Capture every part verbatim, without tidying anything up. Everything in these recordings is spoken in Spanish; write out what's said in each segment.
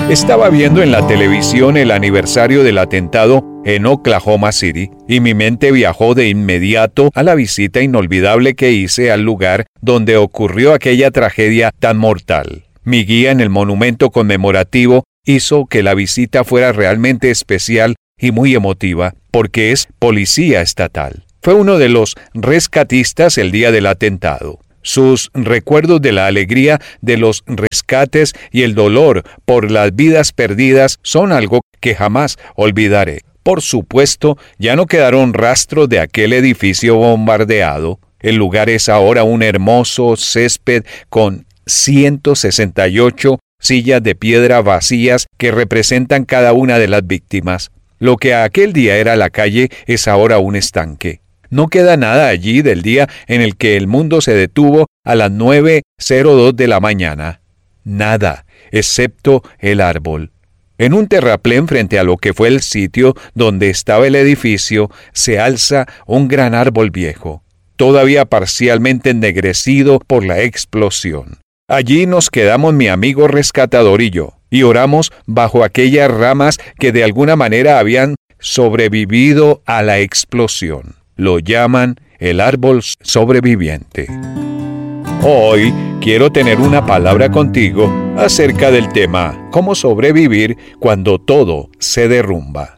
Estaba viendo en la televisión el aniversario del atentado en Oklahoma City y mi mente viajó de inmediato a la visita inolvidable que hice al lugar donde ocurrió aquella tragedia tan mortal. Mi guía en el monumento conmemorativo hizo que la visita fuera realmente especial y muy emotiva, porque es policía estatal. Fue uno de los rescatistas el día del atentado. Sus recuerdos de la alegría de los rescates y el dolor por las vidas perdidas son algo que jamás olvidaré. Por supuesto, ya no quedaron rastros de aquel edificio bombardeado. El lugar es ahora un hermoso césped con ciento sesenta y ocho sillas de piedra vacías que representan cada una de las víctimas. Lo que aquel día era la calle es ahora un estanque. No queda nada allí del día en el que el mundo se detuvo a las nueve cero dos de la mañana. Nada, excepto el árbol. En un terraplén frente a lo que fue el sitio donde estaba el edificio, se alza un gran árbol viejo, todavía parcialmente ennegrecido por la explosión. Allí nos quedamos mi amigo rescatador y yo, y oramos bajo aquellas ramas que de alguna manera habían sobrevivido a la explosión. Lo llaman el árbol sobreviviente. Hoy quiero tener una palabra contigo acerca del tema cómo sobrevivir cuando todo se derrumba.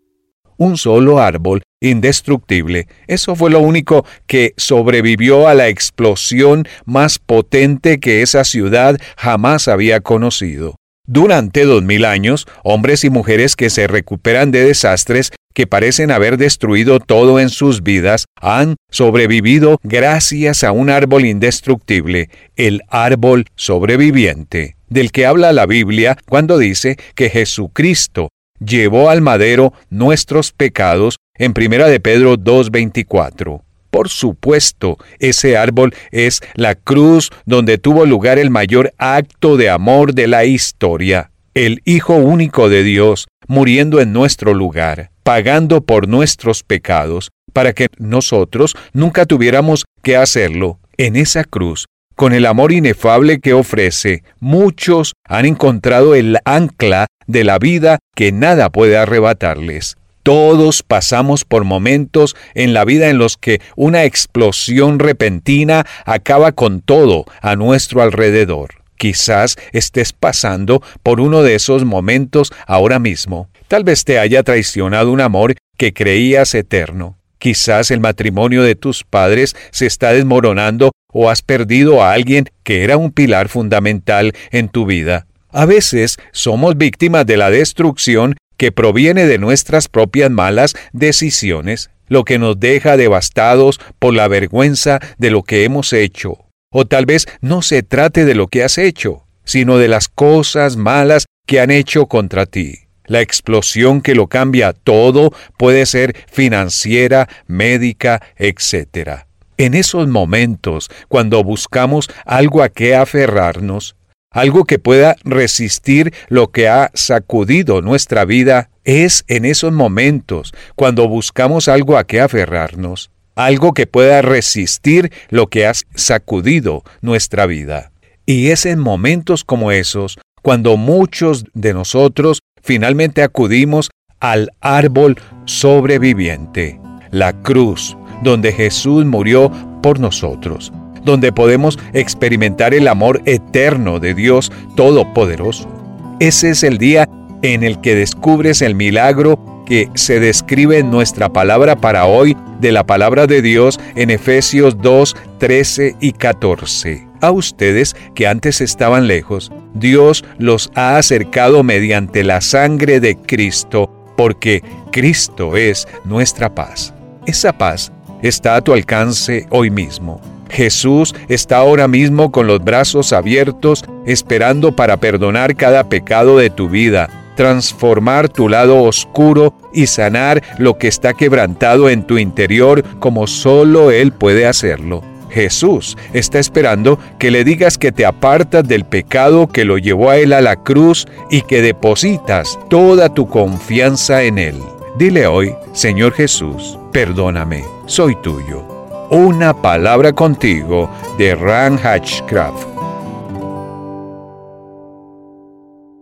Un solo árbol indestructible, eso fue lo único que sobrevivió a la explosión más potente que esa ciudad jamás había conocido. Durante dos mil años, hombres y mujeres que se recuperan de desastres que parecen haber destruido todo en sus vidas, han sobrevivido gracias a un árbol indestructible, el árbol sobreviviente, del que habla la Biblia cuando dice que Jesucristo llevó al madero nuestros pecados en Primera de Pedro dos veinticuatro. Por supuesto, ese árbol es la cruz donde tuvo lugar el mayor acto de amor de la historia. El Hijo único de Dios muriendo en nuestro lugar, pagando por nuestros pecados, para que nosotros nunca tuviéramos que hacerlo. En esa cruz, con el amor inefable que ofrece, muchos han encontrado el ancla de la vida que nada puede arrebatarles. Todos pasamos por momentos en la vida en los que una explosión repentina acaba con todo a nuestro alrededor. Quizás estés pasando por uno de esos momentos ahora mismo. Tal vez te haya traicionado un amor que creías eterno. Quizás el matrimonio de tus padres se está desmoronando o has perdido a alguien que era un pilar fundamental en tu vida. A veces somos víctimas de la destrucción que proviene de nuestras propias malas decisiones, lo que nos deja devastados por la vergüenza de lo que hemos hecho. O tal vez no se trate de lo que has hecho, sino de las cosas malas que han hecho contra ti. La explosión que lo cambia todo puede ser financiera, médica, etcétera. En esos momentos, cuando buscamos algo a qué aferrarnos, algo que pueda resistir lo que ha sacudido nuestra vida, es en esos momentos cuando buscamos algo a qué aferrarnos, algo que pueda resistir lo que ha sacudido nuestra vida. Y es en momentos como esos cuando muchos de nosotros finalmente acudimos al árbol sobreviviente, la cruz, donde Jesús murió por nosotros, donde podemos experimentar el amor eterno de Dios Todopoderoso. Ese es el día en el que descubres el milagro que se describe en nuestra palabra para hoy de la palabra de Dios en Efesios dos, trece y catorce. A ustedes que antes estaban lejos, Dios los ha acercado mediante la sangre de Cristo, porque Cristo es nuestra paz. Esa paz está a tu alcance hoy mismo. Jesús está ahora mismo con los brazos abiertos, esperando para perdonar cada pecado de tu vida, transformar tu lado oscuro y sanar lo que está quebrantado en tu interior como solo Él puede hacerlo. Jesús está esperando que le digas que te apartas del pecado que lo llevó a Él a la cruz y que depositas toda tu confianza en Él. Dile hoy, Señor Jesús, perdóname, soy tuyo. Una palabra contigo de Ran Hatchcraft.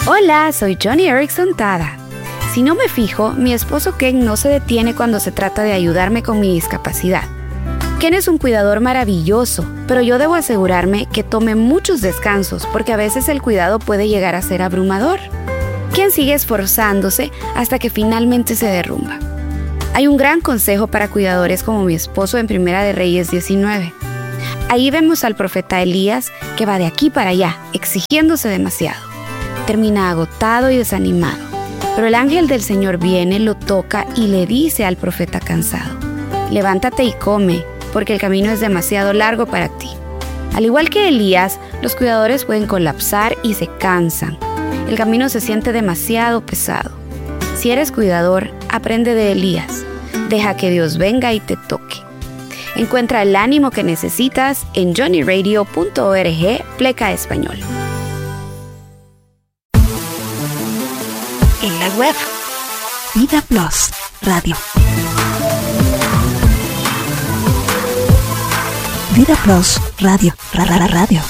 Hola, soy Johnny Erickson Tada. Si no me fijo, mi esposo Ken no se detiene cuando se trata de ayudarme con mi discapacidad. Ken es un cuidador maravilloso, pero yo debo asegurarme que tome muchos descansos porque a veces el cuidado puede llegar a ser abrumador. Ken sigue esforzándose hasta que finalmente se derrumba. Hay un gran consejo para cuidadores como mi esposo en Primera de Reyes diecinueve. Ahí vemos al profeta Elías que va de aquí para allá, exigiéndose demasiado. Termina agotado y desanimado, pero el ángel del Señor viene, lo toca y le dice al profeta cansado: levántate y come, porque el camino es demasiado largo para ti. Al igual que Elías, los cuidadores pueden colapsar y se cansan. El camino se siente demasiado pesado. Si eres cuidador, aprende de Elías. Deja que Dios venga y te toque. Encuentra el ánimo que necesitas en johnny radio punto org pleca español. En la web, Vida Plus Radio. Vida Plus Radio, ra, ra, radio.